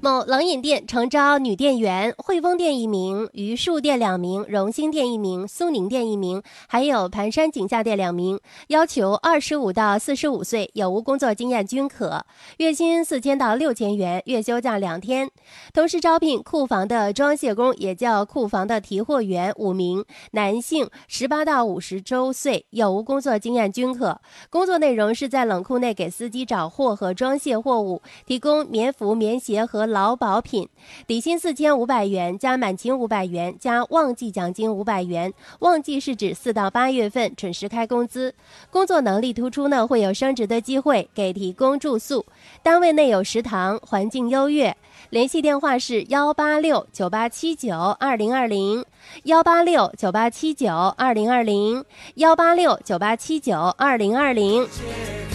某冷饮店诚招女店员，汇丰店1名，榆树店2名，荣兴店1名，苏宁店1名，还有盘山景夏店2名，要求25到45岁，有无工作经验均可，月薪4000到6000元，月休假2天。同时招聘库房的装卸工，也叫库房的提货员5名，男性，18到50周岁，有无工作经验均可。工作内容是在冷库内给司机找货和装卸货物，提供棉服、棉鞋和劳保品。底薪4500元，加满勤500元，加旺季奖金500元。旺季是指4到8月份准时开工资。工作能力突出会有升职的机会，给提供住宿。单位内有食堂，环境优越。联系电话是18698792020 18698792020 18698792020。